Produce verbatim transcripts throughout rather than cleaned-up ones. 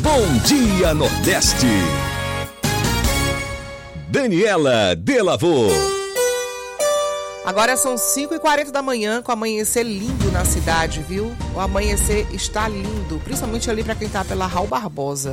Bom Dia Nordeste. Daniela Delavô. Agora são cinco e quarenta da manhã, com amanhecer lindo na cidade, viu? O amanhecer está lindo, principalmente ali para quem tá pela Raul Barbosa.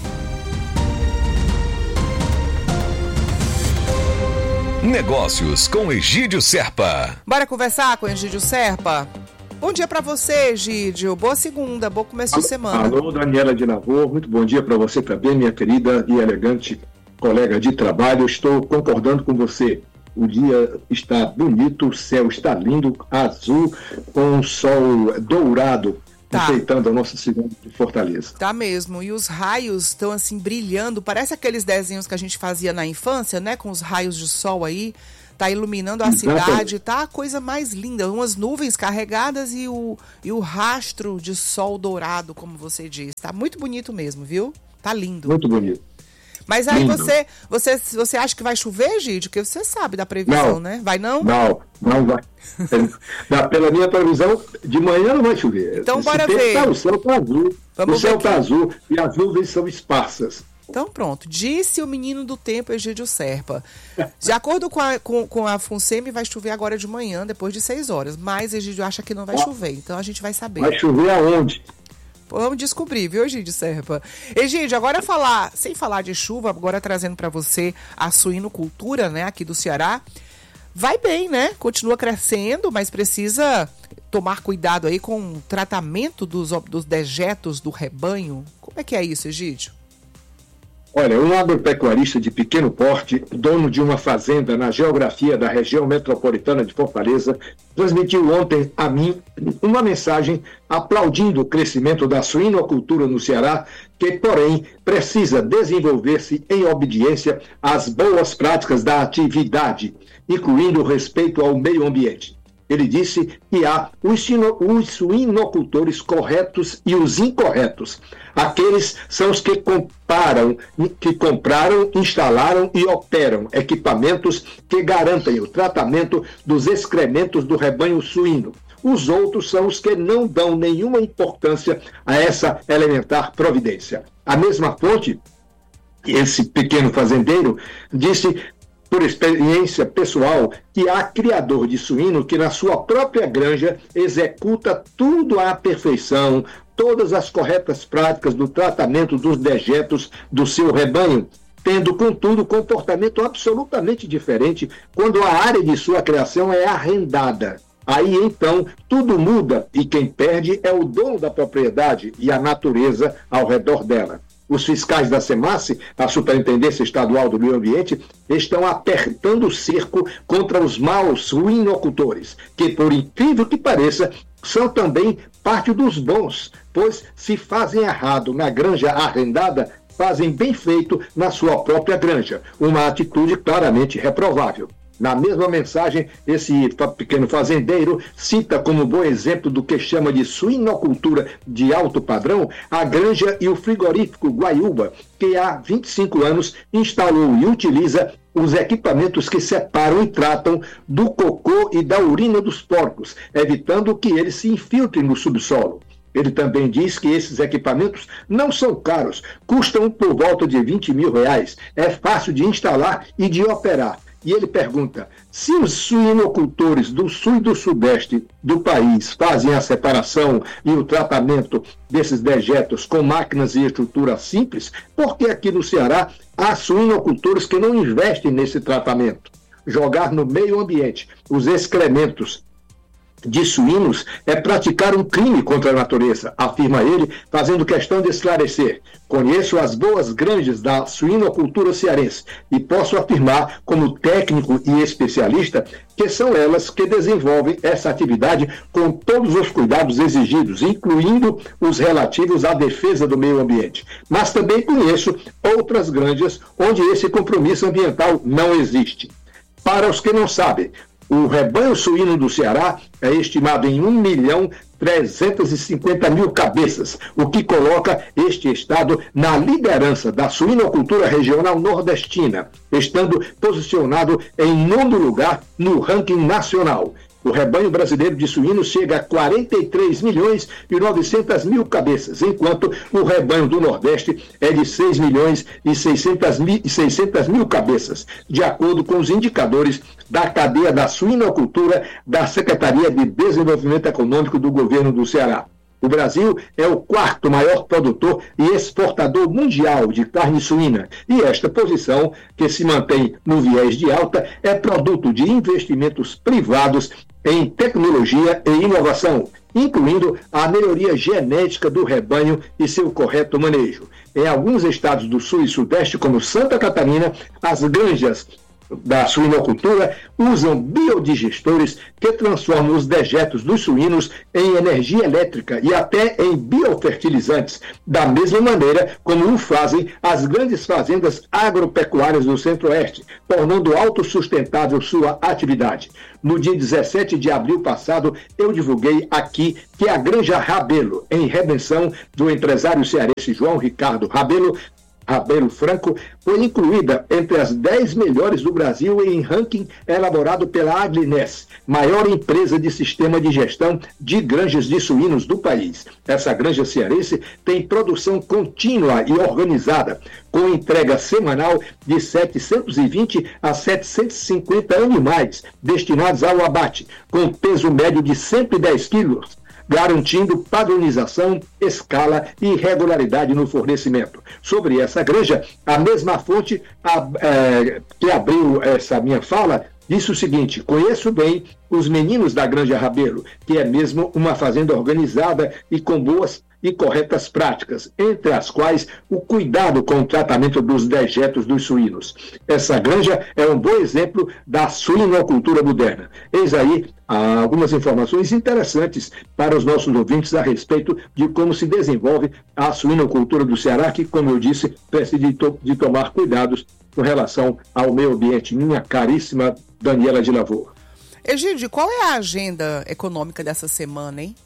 Negócios com Egídio Serpa. Bora conversar com Egídio Serpa? Bom dia para você, Egídio. Boa segunda, bom começo de semana. Alô, Daniela de Lavô. Muito bom dia para você também, minha querida e elegante colega de trabalho. Estou concordando com você. O dia está bonito, o céu está lindo, azul, com o sol dourado, tá enfeitando a nossa cidade de Fortaleza. Tá mesmo, e os raios estão assim brilhando, parece aqueles desenhos que a gente fazia na infância, né, com os raios de sol aí, tá iluminando a Exatamente. Cidade, tá a coisa mais linda, umas nuvens carregadas e o, e o rastro de sol dourado, como você diz, tá muito bonito mesmo, viu? Tá lindo. Muito bonito. Mas aí você, você, você acha que vai chover, Gide? Porque você sabe da previsão, não, né? Vai não? Não, não vai. Pela minha previsão, de manhã não vai chover. Então bora ver. Tá, o céu está azul. Vamos o céu está azul e as nuvens são esparsas. Então pronto, disse o menino do tempo, Egídio Serpa. De acordo com a, com, com a FUNSEMI, vai chover agora de manhã, depois de seis horas. Mas Egídio acha que não vai ah, chover, então a gente vai saber. Vai chover aonde? Vamos descobrir, viu, Egídio Serpa? Egídio, agora falar, sem falar de chuva, agora trazendo para você a suinocultura, né, aqui do Ceará. Vai bem, né? Continua crescendo, mas precisa tomar cuidado aí com o tratamento dos, dos dejetos do rebanho. Como é que é isso, Egídio? Olha, um agropecuarista de pequeno porte, dono de uma fazenda na geografia da região metropolitana de Fortaleza, transmitiu ontem a mim uma mensagem aplaudindo o crescimento da suinocultura no Ceará, que, porém, precisa desenvolver-se em obediência às boas práticas da atividade, incluindo o respeito ao meio ambiente. Ele disse que há os, sino, os suinocultores corretos e os incorretos. Aqueles são os que comparam, que compraram, instalaram e operam equipamentos que garantem o tratamento dos excrementos do rebanho suíno. Os outros são os que não dão nenhuma importância a essa elementar providência. A mesma fonte, esse pequeno fazendeiro, disse, por experiência pessoal, que há criador de suíno que na sua própria granja executa tudo à perfeição, todas as corretas práticas do tratamento dos dejetos do seu rebanho, tendo, contudo, comportamento absolutamente diferente quando a área de sua criação é arrendada. Aí, então, tudo muda e quem perde é o dono da propriedade e a natureza ao redor dela. Os fiscais da SEMASSE, a Superintendência Estadual do Meio Ambiente, estão apertando o cerco contra os maus suinocultores, que, por incrível que pareça, são também parte dos bons, pois se fazem errado na granja arrendada, fazem bem feito na sua própria granja, uma atitude claramente reprovável. Na mesma mensagem, esse pequeno fazendeiro cita como bom exemplo do que chama de suinocultura de alto padrão a granja e o frigorífico Guaiúba, que há vinte e cinco anos instalou e utiliza os equipamentos que separam e tratam do cocô e da urina dos porcos, evitando que eles se infiltrem no subsolo. Ele também diz que esses equipamentos não são caros, custam por volta de vinte mil reais, é fácil de instalar e de operar. E ele pergunta, se os suinocultores do sul e do sudeste do país fazem a separação e o tratamento desses dejetos com máquinas e estrutura simples, por que aqui no Ceará há suinocultores que não investem nesse tratamento? Jogar no meio ambiente os excrementos de suínos é praticar um crime contra a natureza, afirma ele, fazendo questão de esclarecer. Conheço as boas granjas da suinocultura cearense e posso afirmar, como técnico e especialista, que são elas que desenvolvem essa atividade com todos os cuidados exigidos, incluindo os relativos à defesa do meio ambiente. Mas também conheço outras granjas onde esse compromisso ambiental não existe. Para os que não sabem, o rebanho suíno do Ceará é estimado em um milhão trezentos e cinquenta mil cabeças, o que coloca este estado na liderança da suinocultura regional nordestina, estando posicionado em nono lugar no ranking nacional. O rebanho brasileiro de suínos chega a quarenta e três milhões e novecentas mil cabeças, enquanto o rebanho do Nordeste é de seis milhões e seiscentas mil cabeças, de acordo com os indicadores da cadeia da suinocultura da Secretaria de Desenvolvimento Econômico do Governo do Ceará. O Brasil é o quarto maior produtor e exportador mundial de carne suína, e esta posição, que se mantém no viés de alta, é produto de investimentos privados em tecnologia e inovação, incluindo a melhoria genética do rebanho e seu correto manejo. Em alguns estados do Sul e Sudeste, como Santa Catarina, as granjas da suinocultura usam biodigestores que transformam os dejetos dos suínos em energia elétrica e até em biofertilizantes, da mesma maneira como o fazem as grandes fazendas agropecuárias do Centro-Oeste, tornando autossustentável sua atividade. No dia dezessete de abril passado, eu divulguei aqui que a Granja Rabelo, em Redenção, do empresário cearense João Ricardo Rabelo, Rabelo Franco, foi incluída entre as dez melhores do Brasil em ranking elaborado pela Aglines, maior empresa de sistema de gestão de granjas de suínos do país. Essa granja cearense tem produção contínua e organizada, com entrega semanal de setecentos e vinte a setecentos e cinquenta animais destinados ao abate, com peso médio de cento e dez quilos. Garantindo padronização, escala e regularidade no fornecimento. Sobre essa granja, a mesma fonte a, é, que abriu essa minha fala disse o seguinte: conheço bem os meninos da Granja Rabelo, que é mesmo uma fazenda organizada e com boas e corretas práticas, entre as quais o cuidado com o tratamento dos dejetos dos suínos. Essa granja é um bom exemplo da suinocultura moderna. Eis aí ah, algumas informações interessantes para os nossos ouvintes a respeito de como se desenvolve a suinocultura do Ceará, que, como eu disse, precisa de, to- de tomar cuidados com relação ao meio ambiente. Minha caríssima Daniela de Lavor. Egídio, qual é a agenda econômica dessa semana, hein?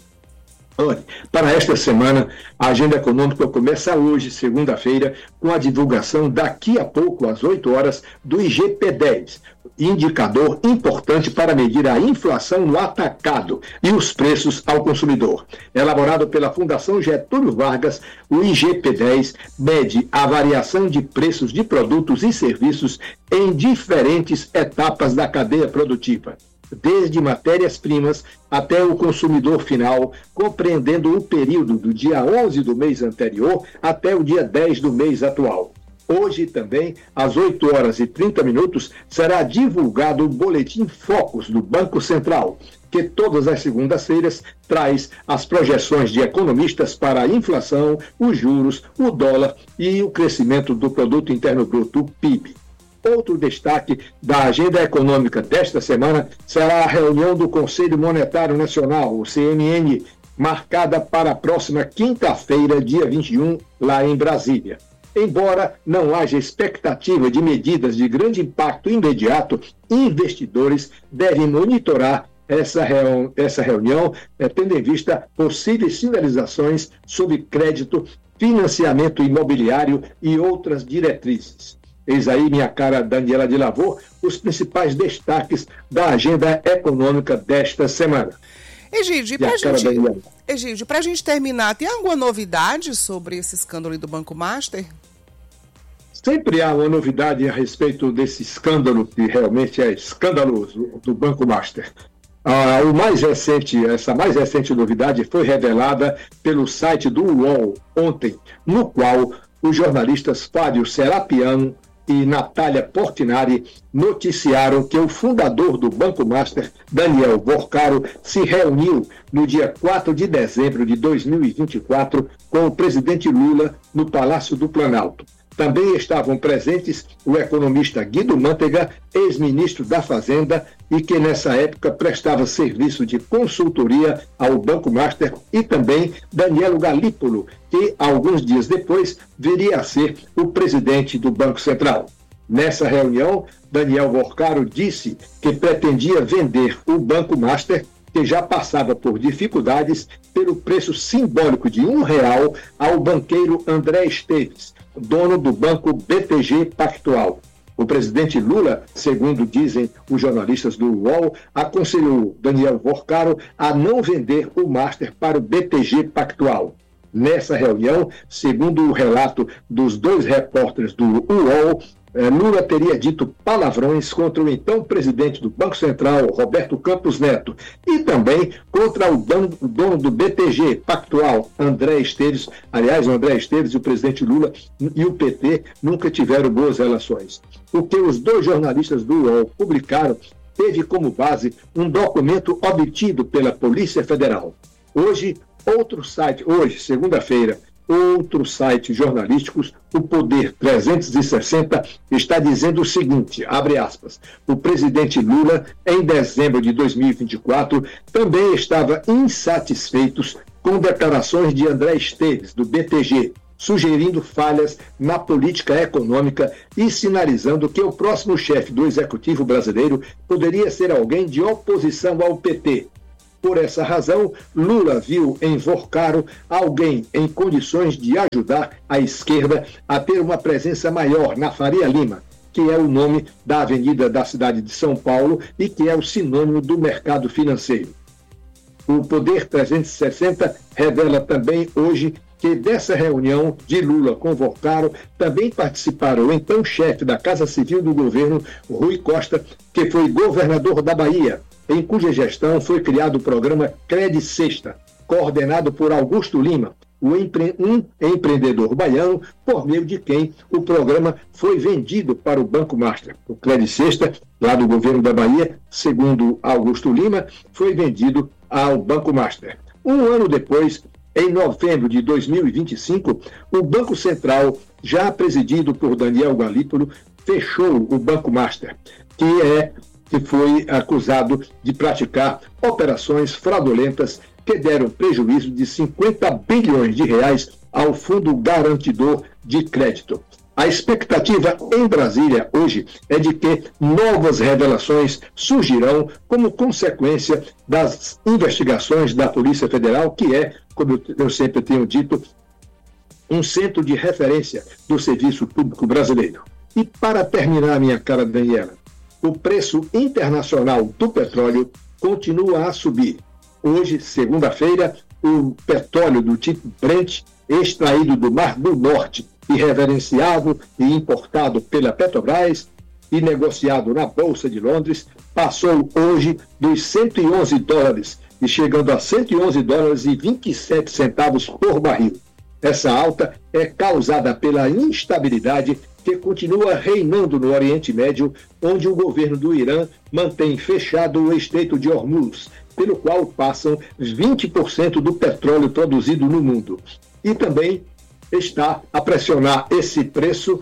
Para esta semana, a agenda econômica começa hoje, segunda-feira, com a divulgação daqui a pouco, às oito horas, do I G P dez, indicador importante para medir a inflação no atacado e os preços ao consumidor. Elaborado pela Fundação Getúlio Vargas, o I G P dez mede a variação de preços de produtos e serviços em diferentes etapas da cadeia produtiva, desde matérias-primas até o consumidor final, compreendendo o período do dia onze do mês anterior até o dia dez do mês atual. Hoje também, às oito horas e trinta minutos, será divulgado o Boletim Focus do Banco Central, que todas as segundas-feiras traz as projeções de economistas para a inflação, os juros, o dólar e o crescimento do Produto Interno Bruto, o P I B. Outro destaque da agenda econômica desta semana será a reunião do Conselho Monetário Nacional, o C M N, marcada para a próxima quinta-feira, dia vinte e um, lá em Brasília. Embora não haja expectativa de medidas de grande impacto imediato, investidores devem monitorar essa, reun- essa reunião, eh, tendo em vista possíveis sinalizações sobre crédito, financiamento imobiliário e outras diretrizes. Eis aí, minha cara Daniela de Lavor, os principais destaques da agenda econômica desta semana. Egídio, para gente, Egídio, a gente terminar, tem alguma novidade sobre esse escândalo do Banco Master? Sempre há uma novidade a respeito desse escândalo, que realmente é escandaloso, do Banco Master. Ah, o mais recente, essa mais recente novidade foi revelada pelo site do U O L ontem, no qual os jornalistas Fábio Serapiano e Natália Portinari noticiaram que o fundador do Banco Master, Daniel Borcaro, se reuniu no dia quatro de dezembro de dois mil e vinte e quatro com o presidente Lula no Palácio do Planalto. Também estavam presentes o economista Guido Mantega, ex-ministro da Fazenda, e que nessa época prestava serviço de consultoria ao Banco Master, e também Danielo Galípolo, que alguns dias depois viria a ser o presidente do Banco Central. Nessa reunião, Daniel Borcaro disse que pretendia vender o Banco Master, que já passava por dificuldades, pelo preço simbólico de um real ao banqueiro André Esteves, dono do banco B T G Pactual. O presidente Lula, segundo dizem os jornalistas do U O L, aconselhou Daniel Vorcaro a não vender o Master para o B T G Pactual. Nessa reunião, segundo o relato dos dois repórteres do U O L, Lula teria dito palavrões contra o então presidente do Banco Central, Roberto Campos Neto, e também contra o dono, o dono do B T G Pactual, André Esteves. Aliás, o André Esteves e o presidente Lula e o P T nunca tiveram boas relações. O que os dois jornalistas do U O L publicaram teve como base um documento obtido pela Polícia Federal. Hoje, outro site, hoje, segunda-feira, outros sites jornalísticos, o Poder trezentos e sessenta, está dizendo o seguinte, abre aspas, o presidente Lula, em dezembro de dois mil e vinte e quatro, também estava insatisfeito com declarações de André Esteves, do B T G, sugerindo falhas na política econômica e sinalizando que o próximo chefe do Executivo brasileiro poderia ser alguém de oposição ao P T. Por essa razão, Lula viu em Vorcaro alguém em condições de ajudar a esquerda a ter uma presença maior na Faria Lima, que é o nome da avenida da cidade de São Paulo e que é o sinônimo do mercado financeiro. O Poder trezentos e sessenta revela também hoje que dessa reunião de Lula com Vorcaro também participaram o então chefe da Casa Civil do governo, Rui Costa, que foi governador da Bahia, em cuja gestão foi criado o programa Credi Sexta, coordenado por Augusto Lima, um empreendedor baiano, por meio de quem o programa foi vendido para o Banco Master. O Credi Sexta, lá do governo da Bahia, segundo Augusto Lima, foi vendido ao Banco Master. Um ano depois, em novembro de dois mil e vinte e cinco, o Banco Central, já presidido por Daniel Galípolo, fechou o Banco Master, que é que foi acusado de praticar operações fraudulentas que deram prejuízo de cinquenta bilhões de reais ao Fundo Garantidor de Crédito. A expectativa em Brasília hoje é de que novas revelações surgirão como consequência das investigações da Polícia Federal, que é, como eu sempre tenho dito, um centro de referência do serviço público brasileiro. E para terminar, minha cara Daniela, o preço internacional do petróleo continua a subir. Hoje, segunda-feira, o petróleo do tipo Brent, extraído do Mar do Norte e reverenciado e importado pela Petrobras e negociado na Bolsa de Londres, passou hoje dos cento e onze dólares e chegando a cento e onze dólares e vinte e sete centavos por barril. Essa alta é causada pela instabilidade que continua reinando no Oriente Médio, onde o governo do Irã mantém fechado o Estreito de Hormuz, pelo qual passam vinte por cento do petróleo produzido no mundo. E também está a pressionar esse preço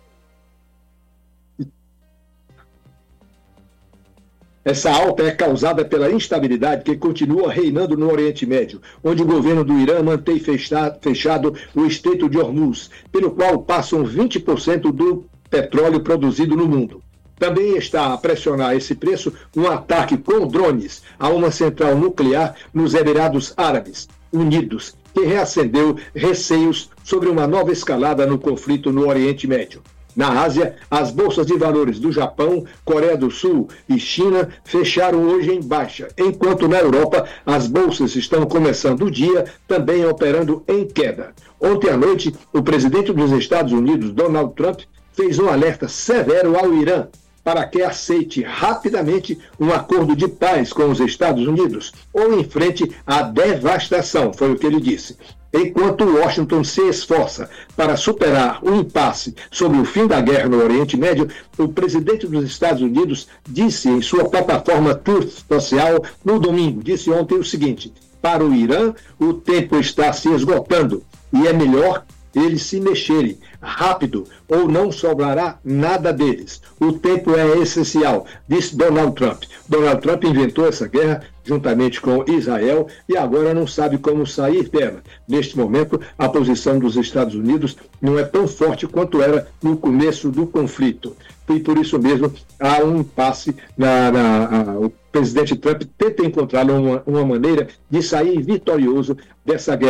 Essa alta é causada pela instabilidade que continua reinando no Oriente Médio, onde o governo do Irã mantém fechado o Estreito de Hormuz, pelo qual passam vinte por cento do petróleo produzido no mundo. Também está a pressionar esse preço um ataque com drones a uma central nuclear nos Emirados Árabes Unidos, que reacendeu receios sobre uma nova escalada no conflito no Oriente Médio. Na Ásia, as bolsas de valores do Japão, Coreia do Sul e China fecharam hoje em baixa, enquanto na Europa as bolsas estão começando o dia também operando em queda. Ontem à noite, o presidente dos Estados Unidos, Donald Trump, fez um alerta severo ao Irã para que aceite rapidamente um acordo de paz com os Estados Unidos ou enfrente a devastação, foi o que ele disse. Enquanto Washington se esforça para superar o impasse sobre o fim da guerra no Oriente Médio, o presidente dos Estados Unidos disse em sua plataforma Truth Social no domingo, disse ontem o seguinte: para o Irã, o tempo está se esgotando e é melhor eles se mexerem rápido ou não sobrará nada deles. O tempo é essencial, disse Donald Trump. Donald Trump inventou essa guerra juntamente com Israel e agora não sabe como sair dela. Neste momento, a posição dos Estados Unidos não é tão forte quanto era no começo do conflito. E por isso mesmo há um impasse. Na, na, a, o presidente Trump tenta encontrar uma, uma maneira de sair vitorioso dessa guerra.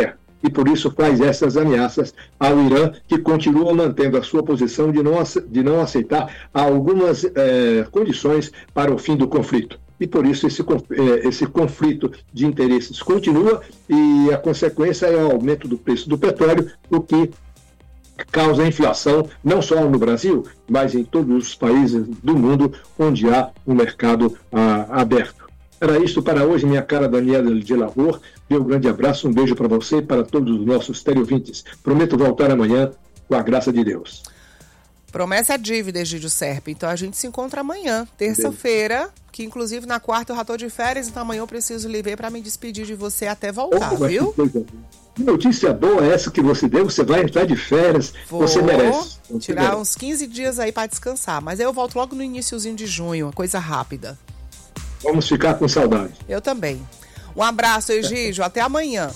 e por isso faz essas ameaças ao Irã, que continua mantendo a sua posição de não, de não aceitar algumas eh, condições para o fim do conflito. E por isso esse, esse conflito de interesses continua e a consequência é o aumento do preço do petróleo, o que causa inflação não só no Brasil, mas em todos os países do mundo onde há um mercado ah, aberto. Era isso para hoje, minha cara Daniela de Lavor. Um grande abraço, um beijo para você e para todos os nossos teleouvintes. Prometo voltar amanhã com a graça de Deus. Promessa é dívida, Egídio Serpa. Então a gente se encontra amanhã, terça-feira, que inclusive na quarta eu já estou de férias, então amanhã eu preciso lhe ver para me despedir de você até voltar, oh, viu? Que notícia boa é essa que você deu, você vai entrar de férias, Vou você merece. Você tirar merece. uns quinze dias aí para descansar, mas aí eu volto logo no iniciozinho de junho, uma coisa rápida. Vamos ficar com saudade. Eu também. Um abraço, Egídio, até amanhã.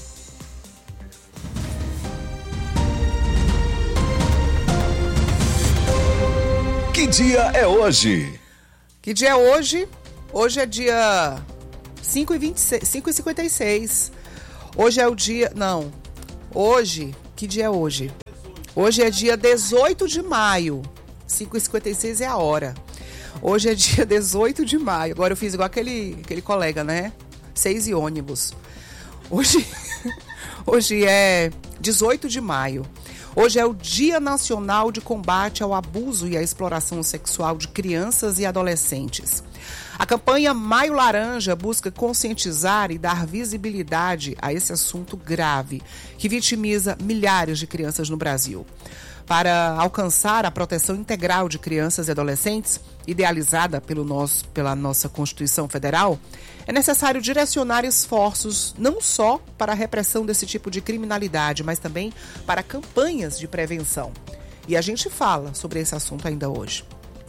Que dia é hoje? Que dia é hoje? Hoje é dia cinco e vinte e seis, cinco e cinquenta e seis. Hoje é o dia... Não. Hoje... Que dia é hoje? Hoje é dia dezoito de maio. cinco e cinquenta e seis é a hora. Hoje é dia dezoito de maio. Agora eu fiz igual aquele, aquele colega, né? Seis e ônibus. Hoje, hoje é dezoito de maio. Hoje é o Dia Nacional de Combate ao Abuso e à Exploração Sexual de Crianças e Adolescentes. A campanha Maio Laranja busca conscientizar e dar visibilidade a esse assunto grave, que vitimiza milhares de crianças no Brasil. Para alcançar a proteção integral de crianças e adolescentes, idealizada pelo nosso, pela nossa Constituição Federal, é necessário direcionar esforços não só para a repressão desse tipo de criminalidade, mas também para campanhas de prevenção. E a gente fala sobre esse assunto ainda hoje.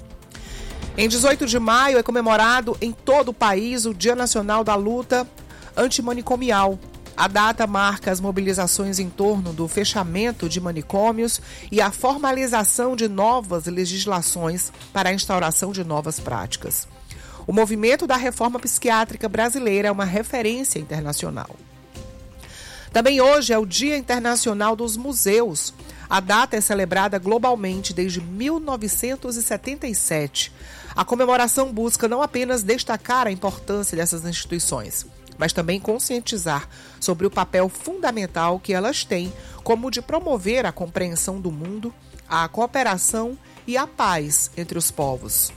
Em dezoito de maio é comemorado em todo o país o Dia Nacional da Luta Antimanicomial. A data marca as mobilizações em torno do fechamento de manicômios e a formalização de novas legislações para a instauração de novas práticas. O movimento da reforma psiquiátrica brasileira é uma referência internacional. Também hoje é o Dia Internacional dos Museus. A data é celebrada globalmente desde mil novecentos e setenta e sete. A comemoração busca não apenas destacar a importância dessas instituições, mas também conscientizar sobre o papel fundamental que elas têm, como o de promover a compreensão do mundo, a cooperação e a paz entre os povos.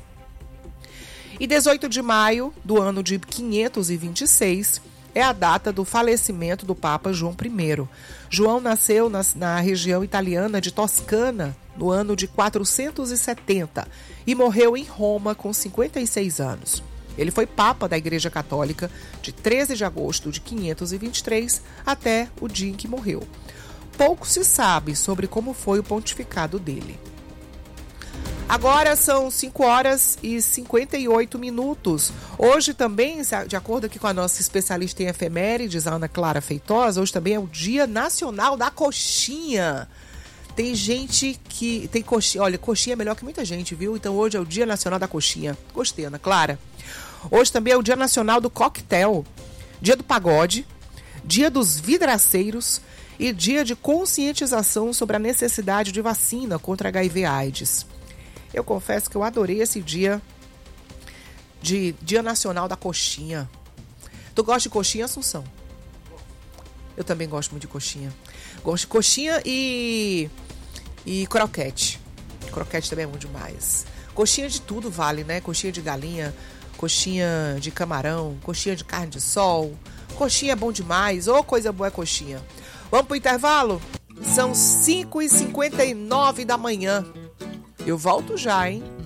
E dezoito de maio do ano de quinhentos e vinte e seis é a data do falecimento do Papa João I. João nasceu na, na região italiana de Toscana no ano de quatrocentos e setenta e morreu em Roma com cinquenta e seis anos. Ele foi Papa da Igreja Católica de treze de agosto de quinhentos e vinte e três até o dia em que morreu. Pouco se sabe sobre como foi o pontificado dele. Agora são cinco horas e cinquenta e oito minutos. Hoje também, de acordo aqui com a nossa especialista em efemérides, a Ana Clara Feitosa, hoje também é o Dia Nacional da Coxinha. Tem gente que... tem coxinha. Olha, coxinha é melhor que muita gente, viu? Então hoje é o Dia Nacional da Coxinha. Gostei, Ana Clara. Hoje também é o Dia Nacional do Coquetel, Dia do Pagode, Dia dos Vidraceiros e Dia de Conscientização sobre a necessidade de vacina contra H I V AIDS. Eu confesso que eu adorei esse dia de Dia Nacional da Coxinha. Tu gosta de coxinha, Assunção? Eu também gosto muito de coxinha. Gosto de coxinha e, e croquete. Croquete também é bom demais. Coxinha de tudo vale, né? Coxinha de galinha, coxinha de camarão, coxinha de carne de sol. Coxinha é bom demais. Ô, coisa boa é coxinha. Vamos pro intervalo? São cinco e cinquenta e nove da manhã. Eu volto já, hein?